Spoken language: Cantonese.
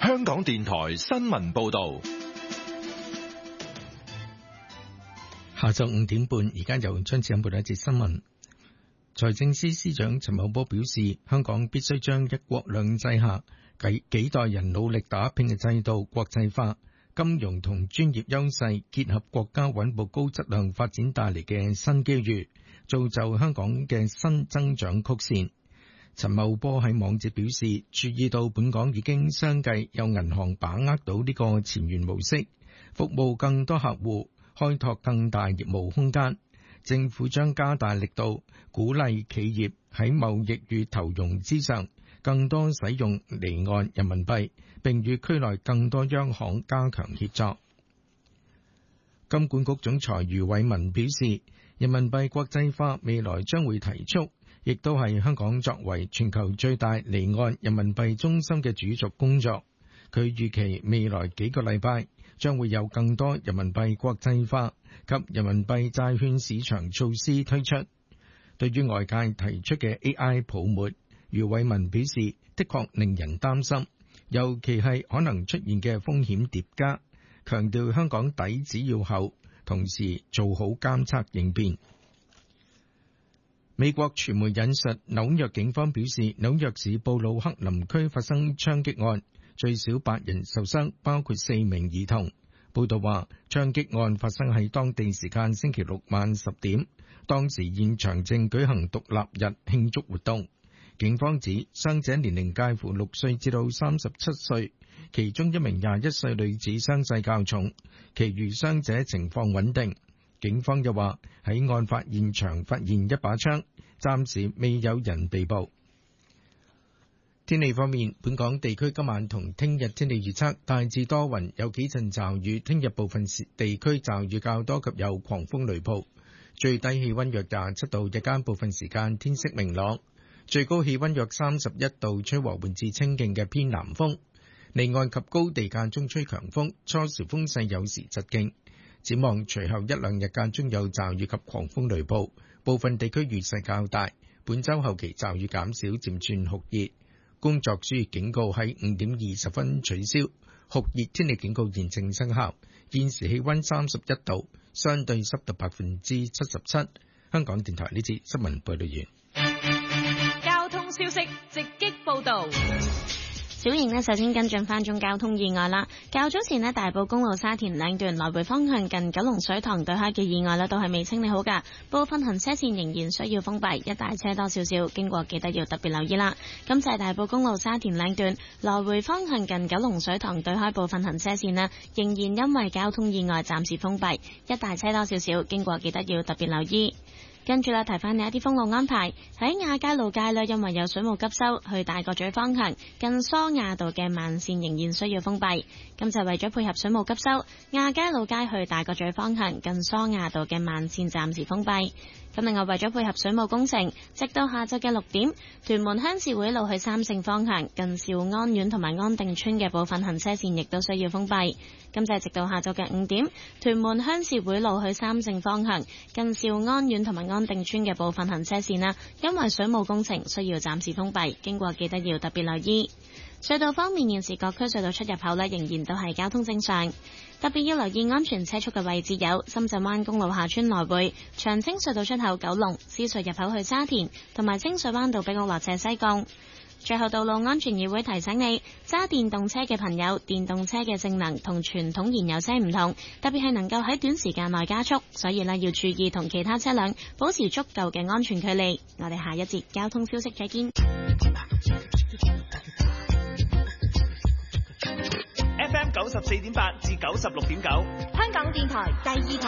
香港電台新聞報道。 下晝5點半，而家由張子欣報道一節新聞。財政司司長陳茂波表示，香港必須將一國兩制下幾代人努力打拼嘅制度國際化，金融同專業優勢結合國家穩步高質量發展帶嚟嘅新機遇，造就香港嘅新增長曲線。陳茂波喺網誌表示，注意到本港已經相繼有銀行把握到呢個前沿模式，服務更多客戶，開拓更大業務空間。政府將加大力度，鼓勵企業喺貿易與投融資上更多使用離岸人民幣，並與區內更多央行加強協作。金管局總裁余偉文表示，人民幣國際化未來將會提速，亦都係香港作為全球最大離岸人民幣中心嘅主軸工作。佢預期未來幾個禮拜將會有更多人民幣國際化及人民幣債券市場措施推出。對於外界提出嘅 AI 泡沫，余偉文表示，的確令人擔心，尤其係可能出現嘅風險疊加，強調香港底子要厚，同時做好監測應變。美國傳媒引述紐約警方表示，紐約市布魯克林區發生槍擊案，最少8人受傷，包括4名兒童。報道話，槍擊案發生喺當地時間星期六晚10點，當時現場正舉行獨立日慶祝活動。警方指傷者年齡介乎6歲至到37歲，其中一名21歲女子傷勢較重，其餘傷者情況穩定。警方又話喺案發現場發現一把槍，暫時未有人被捕。天氣方面，本港地區今晚同聽日天氣預測大致多雲，有幾陣驟雨。聽日部分地區驟雨較多及有狂風雷暴。最低氣溫約27度，日間部分時間天色明朗，最高氣溫約31度，吹和緩至清勁嘅偏南風。離岸及高地間中吹強風，初時風勢有時疾勁。展望隨後一兩日間中有驟雨及狂風雷暴，部分地區雨勢較大。本週後期驟雨減少，漸轉酷熱。工作暑熱警告喺5點20分取消，酷熱天氣警告現正生效。現時氣溫31度，相對濕度77%。香港電台呢節新聞報道完。 交通消息直擊報道。 小瑩呢，首先跟進翻宗交通意外啦。較早前呢，大埔公路沙田兩段來回方向近九龍水塘對開嘅意外呢，都係未清理好㗎，部分行車線仍然需要封閉，一大車多少少，經過記得要特別留意啦。咁就係大埔公路沙田兩段來回方向近九龍水塘對開部分行車線呢，仍然因為交通意外暫時封閉，一大車多少少，經過記得要特別留意。跟住啦，提翻你一啲封路安排。喺亞皆老街呢，因為有水務急修，去大角咀方向近蘇亞道嘅慢線仍然需要封閉。咁就為咗配合水務急修，亞皆老街去大角咀方向近蘇亞道嘅慢線暫時封閉。咁另外為咗配合水務工程，直到下晝嘅6點，屯門鄉事會路去三聖方向近兆安苑同埋安定村嘅部分行車線亦都需要封閉。咁就係直到下晝嘅5點，屯門鄉事會路去三聖方向近兆安苑同埋安定村嘅部分行車線啦，因為水務工程需要暫時封閉，經過記得要特別留意。隧道方面，現時各區隧道出入口呢仍然都係交通正常，特別要留意安全車速嘅位置有深圳灣公路下村來回、長青隧道出口九龍、獅隧入口去沙田，同埋清水灣道碧屋落斜西貢。最後，道路安全議會提醒你，揸電動車嘅朋友，電動車嘅性能同傳統燃油車唔同，特別係能夠喺短時間內加速，所以呢要注意同其他車輛保持足夠嘅安全距離。我哋下一節交通消息再見。 FM 94.8至96.9， 香港電台第二台。